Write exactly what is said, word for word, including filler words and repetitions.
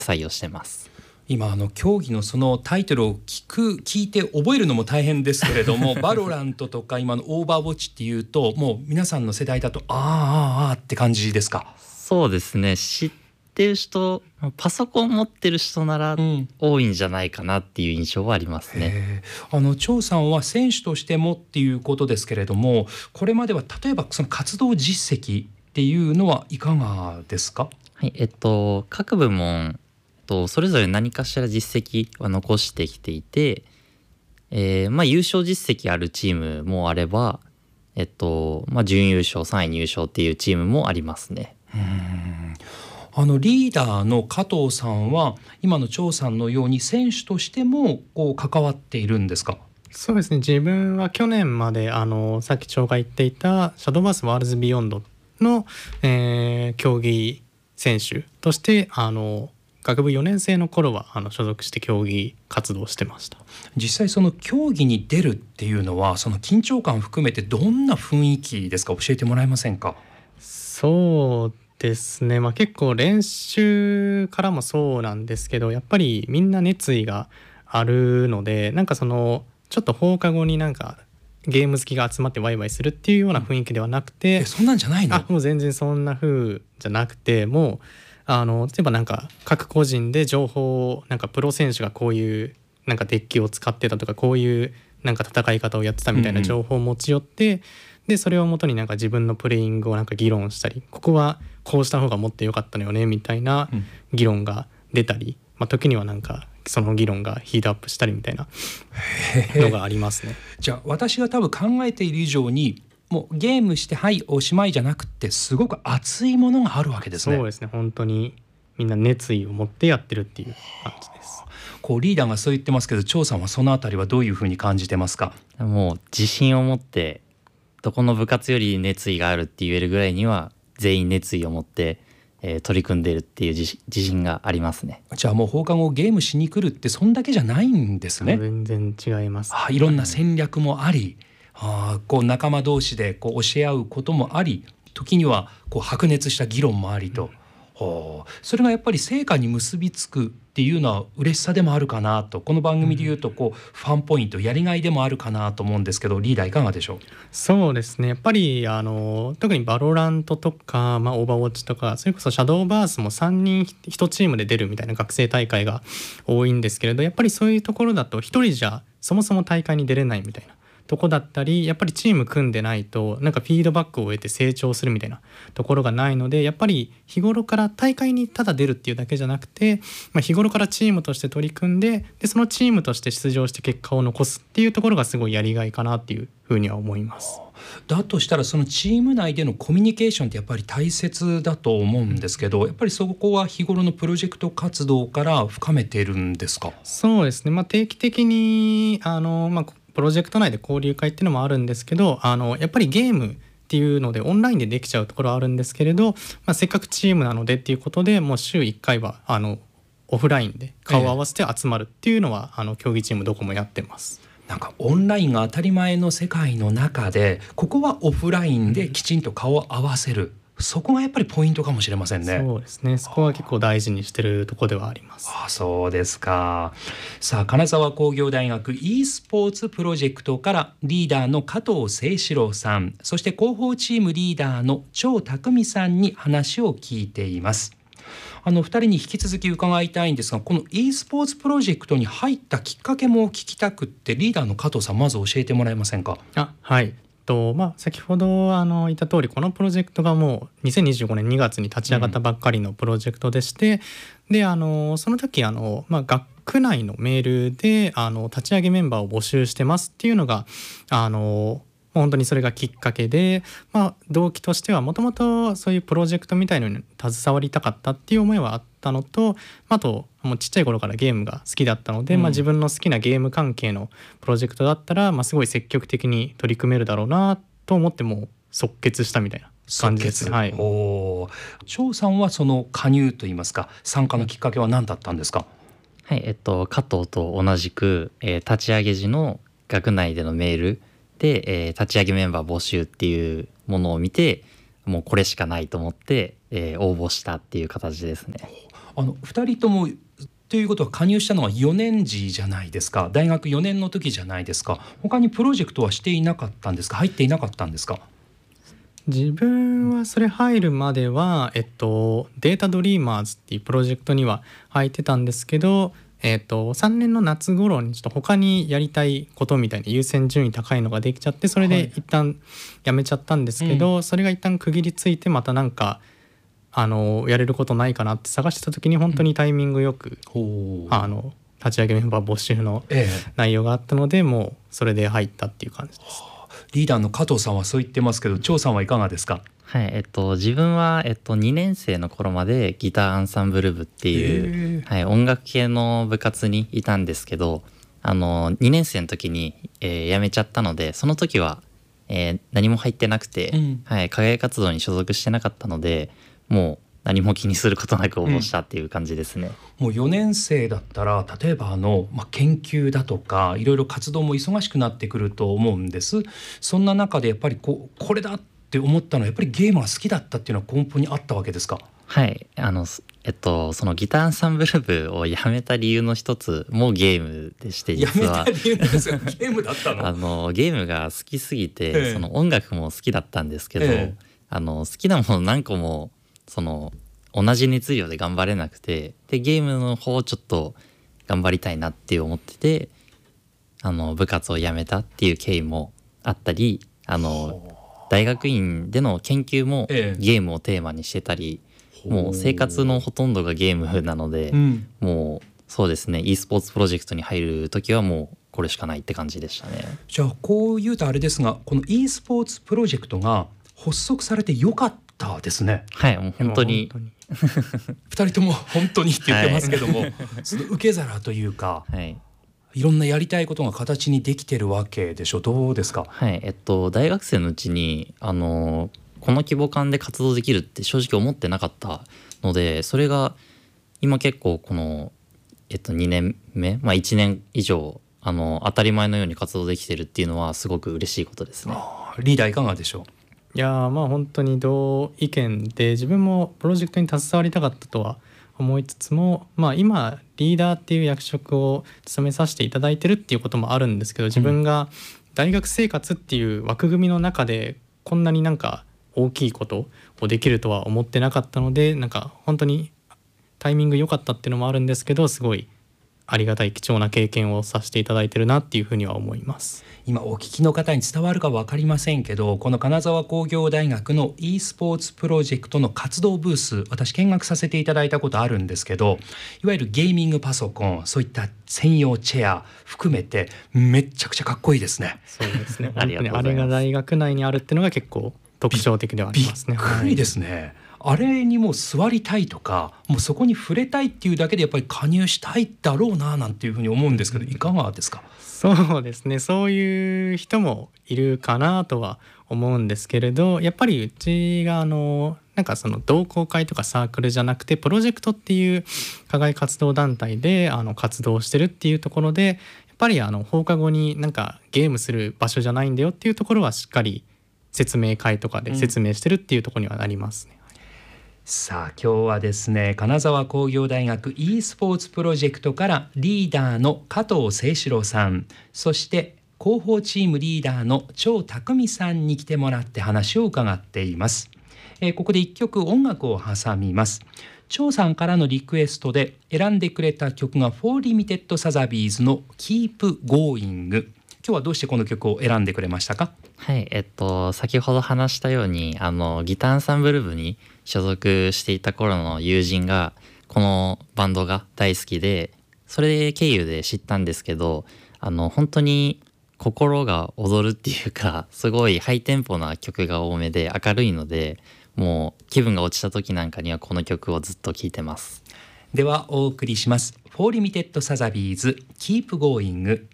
採用してます。 今あの競技のそのタイトルを聞く聞いて覚えるのも大変ですけれどもバロラントとか今のオーバーウォッチっていうともう皆さんの世代だとあーあーあーって感じですか？ そうですね、知ってる人、パソコン持ってる人なら多いんじゃないかなっていう印象はありますね。 あの張さんは選手としてもっていうことですけれども、これまでは例えばその活動実績っていうのはいかがですか？ はい、えっと各部門とそれぞれ何かしら実績は残してきていて、えーまあ、優勝実績あるチームもあれば、えっとまあ、準優勝さんい入賞っていうチームもありますね。 うーんあのリーダーの加藤さんは今の張さんのように選手としてもこう関わっているんですか？ そうですね、自分は去年まであのさっき長が言っていたシャドーバースワールズビヨンドの、えー競技選手としてあの学部よねん生の頃はあの所属して競技活動してました。 実際その競技に出るっていうのはその緊張感含めてどんな雰囲気ですか？教えてもらえませんか？ そうですね、まあ、結構練習からもそうなんですけど、やっぱりみんな熱意があるので、なんかそのちょっと放課後になんかゲーム好きが集まってワイワイするっていうような雰囲気ではなくて、 えそんなんじゃないの？ あもう全然そんな風じゃなくて、もうあの例えばなんか各個人で情報をなんかプロ選手がこういうなんかデッキを使ってたとかこういうなんか戦い方をやってたみたいな情報を持ち寄って、うんうん、でそれをもとになんか自分のプレイングをなんか議論したり、ここはこうした方がもっと良かったのよねみたいな議論が出たり、まあ、時にはなんかその議論がヒートアップしたりみたいなのがありますね。 じゃあ私が多分考えている以上にもうゲームしてはいおしまいじゃなくてすごく熱いものがあるわけですね。 そうですね、本当にみんな熱意を持ってやってるっていう感じです。 こうリーダーがそう言ってますけど、張さんはそのあたりはどういうふうに感じてますか？ もう自信を持ってどこの部活より熱意があるって言えるぐらいには全員熱意を持って、えー、取り組んでいるっていう自信がありますね。 じゃあもう放課後ゲームしに来るってそんだけじゃないんですね。 全然違います。 あいろんな戦略もあり、あこう仲間同士でこう教え合うこともあり、時にはこう白熱した議論もありと、うん、それがやっぱり成果に結びつくっていうのは嬉しさでもあるかなと、この番組でいうとこうファンポイントやりがいでもあるかなと思うんですけど、リーダーいかがでしょう？ そうですね、やっぱりあの特にバロラントとか、まあ、オーバーウォッチとか、それこそシャドーバースもさんにんいちチームで出るみたいな学生大会が多いんですけれど、やっぱりそういうところだとひとりじゃそもそも大会に出れないみたいなとこだったり、やっぱりチーム組んでないとなんかフィードバックを得て成長するみたいなところがないので、やっぱり日頃から大会にただ出るっていうだけじゃなくて、まあ、日頃からチームとして取り組んで、でそのチームとして出場して結果を残すっていうところがすごいやりがいかなっていうふうには思います。 だとしたらそのチーム内でのコミュニケーションってやっぱり大切だと思うんですけど、やっぱりそこは日頃のプロジェクト活動から深めているんですか？ そうですね、まあ、定期的にあの、まあ、プロジェクト内で交流会っていうのもあるんですけど、あのやっぱりゲームっていうのでオンラインでできちゃうところはあるんですけれど、まあ、せっかくチームなのでっていうことでもう週いっかいはあのオフラインで顔を合わせて集まるっていうのは、ええ、あの競技チームどこもやってます。 なんかオンラインが当たり前の世界の中で、ここはオフラインできちんと顔を合わせる、そこがやっぱりポイントかもしれませんね。 そうですね、そこは結構大事にしてるところではあります。 ああそうですか。さあ金沢工業大学 e スポーツプロジェクトからリーダーの加藤誠志郎さん、そして広報チームリーダーの張匠さんに話を聞いています。あのふたりに引き続き伺いたいんですが、この e スポーツプロジェクトに入ったきっかけも聞きたくって、リーダーの加藤さんまず教えてもらえませんか？ あはいとまあ、先ほどあの言った通り、このプロジェクトがもうにせんにじゅうごねんにがつに立ち上がったばっかりのプロジェクトでして、うん、であのその時あの、まあ、学内のメールであの立ち上げメンバーを募集してますっていうのがあの本当にそれがきっかけで、まあ、動機としてはもともとそういうプロジェクトみたいのに携わりたかったっていう思いはあったのと、あともうちっちゃい頃からゲームが好きだったので、うんまあ、自分の好きなゲーム関係のプロジェクトだったら、まあ、すごい積極的に取り組めるだろうなと思ってもう即決したみたいな感じですね。はい、 お張さんはその加入といいますか参加のきっかけは何だったんですか？ はいえっと加藤と同じく、えー、立ち上げ時の学内でのメールで、えー、立ち上げメンバー募集っていうものを見て、もうこれしかないと思って、えー、応募したっていう形ですね。 あのふたりともということは加入したのはよねん時じゃないですか。大学よねんの時じゃないですか。他にプロジェクトはしていなかったんですか？入っていなかったんですか？ 自分はそれ入るまでは、えっと、データドリーマーズっていうプロジェクトには入ってたんですけど、えっと、さんねんの夏頃にちょっと他にやりたいことみたいな優先順位高いのができちゃって、それで一旦やめちゃったんですけど、はい、それが一旦区切りついてまたなんかあのやれることないかなって探してた時に本当にタイミングよく、うん、あの立ち上げメンバー募集の内容があったので、ええ、もうそれで入ったっていう感じです。 リーダーの加藤さんはそう言ってますけど、張さんはいかがですか？ はい、えっと、自分は、えっと、にねん生の頃までギターアンサンブル部っていう、はい、音楽系の部活にいたんですけど、あのにねん生の時に、えー、辞めちゃったので、その時は、えー、何も入ってなくて、うん、はい、課外活動に所属してなかったので、もう何も気にすることなく応募したっていう感じですね。 うん、もうよねん生だったら例えばあの、まあ、研究だとかいろいろ活動も忙しくなってくると思うんです。そんな中でやっぱりこうこれだって思ったのはやっぱりゲームが好きだったっていうのは根本にあったわけですか？ はい、あのえっとそのギターアンサンブル部をやめた理由の一つもゲームでして、実はやめた理由ですよ。ゲームだったの？ あのゲームが好きすぎて、ええ、その音楽も好きだったんですけど、ええ、あの好きなもの何個もその同じ熱量で頑張れなくて、でゲームの方をちょっと頑張りたいなって思ってて、あの部活を辞めたっていう経緯もあったり、あの大学院での研究もゲームをテーマにしてたり、ええ、もう生活のほとんどがゲームなので、うん、もうそうですね e スポーツプロジェクトに入る時はもうこれしかないって感じでしたね。 じゃあこう言うとあれですが、この e スポーツプロジェクトが発足されてよかったですね。 はい、もう本当にふたりとも本当にって言ってますけども、はい、その受け皿というか、はい、いろんなやりたいことが形にできてるわけでしょ。どうですか？ はい、えっと大学生のうちにあのこの規模感で活動できるって正直思ってなかったので、それが今結構この、えっと、にねんめ、まあ、いちねん以上あの当たり前のように活動できてるっていうのはすごく嬉しいことですね。 リーダーいかがでしょう？ いやまあ本当に同意見で、自分もプロジェクトに携わりたかったとは思いつつも、まあ、今リーダーっていう役職を務めさせていただいてるっていうこともあるんですけど、自分が大学生活っていう枠組みの中でこんなになんか大きいことをできるとは思ってなかったので、なんか本当にタイミング良かったっていうのもあるんですけど、すごいありがたい貴重な経験をさせていただいてるなっていうふうには思います。 今お聞きの方に伝わるか分かりませんけど、この金沢工業大学の e スポーツプロジェクトの活動ブース、私見学させていただいたことあるんですけど、いわゆるゲーミングパソコン、そういった専用チェア含めてめちゃくちゃかっこいいですね。 そうですね本当にあれが大学内にあるっていうのが結構特徴的ではありますね。 びっくりですね、はい、あれにもう座りたいとか、もうそこに触れたいっていうだけでやっぱり加入したいだろうななんていうふうに思うんですけど、いかがですか？ そうですね、そういう人もいるかなとは思うんですけれど、やっぱりうちがあのなんかその同好会とかサークルじゃなくてプロジェクトっていう課外活動団体であの活動してるっていうところで、やっぱりあの放課後になんかゲームする場所じゃないんだよっていうところはしっかり説明会とかで説明してるっていうところにはなりますね。うん、 さあ今日はですね、金沢工業大学 e スポーツプロジェクトからリーダーの加藤誠志郎さん、そして広報チームリーダーの張匠さんに来てもらって話を伺っています。えー、ここで一曲音楽を挟みます。張さんからのリクエストで選んでくれた曲がフォーリミテッドサザビーズの Keep Going。今日はどうしてこの曲を選んでくれましたか？ はい、えっと先ほど話したようにあのギターアンサンブル部に所属していた頃の友人がこのバンドが大好きで、それ経由で知ったんですけど、あの本当に心が踊るっていうか、すごいハイテンポな曲が多めで明るいので、もう気分が落ちた時なんかにはこの曲をずっと聴いてます。 ではお送りします。フォーリミテッドサザビーズ Keep Going。